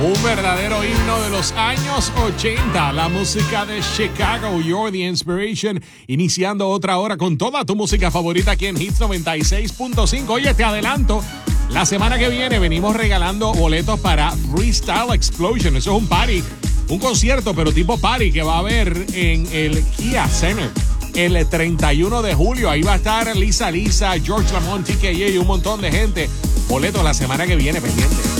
Un verdadero himno de los años 80, la música de Chicago, You're the Inspiration, iniciando otra hora con toda tu música favorita aquí en Hits 96.5. Oye, te adelanto, la semana que viene venimos regalando boletos para Freestyle Explosion. Eso es un party, un concierto, pero tipo party que va a haber en el Kia Center el 31 de julio. Ahí va a estar Lisa, George Lamont, TKJ y un montón de gente. Boletos la semana que viene, pendiente.